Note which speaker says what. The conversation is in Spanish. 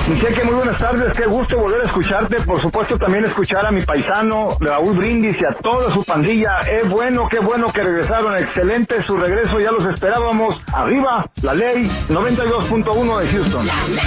Speaker 1: Micheque, muy buenas tardes, qué gusto volver a escucharte, por supuesto también escuchar a mi paisano Raúl Brindis y a toda su pandilla. Es bueno, qué bueno que regresaron, excelente su regreso, ya los esperábamos. Arriba, la ley 92.1 de Houston.